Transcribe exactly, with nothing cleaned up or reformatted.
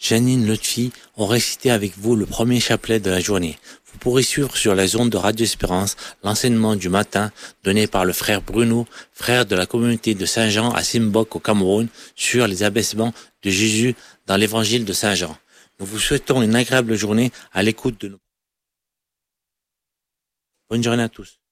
Janine Lotfi ont récité avec vous le premier chapelet de la journée. Vous pourrez suivre sur la zone de Radio Espérance l'enseignement du matin donné par le frère Bruno, frère de la communauté de Saint-Jean à Simbok au Cameroun, sur les abaissements de Jésus dans l'évangile de Saint-Jean. Nous vous souhaitons une agréable journée à l'écoute de nos... Bonne journée à tous.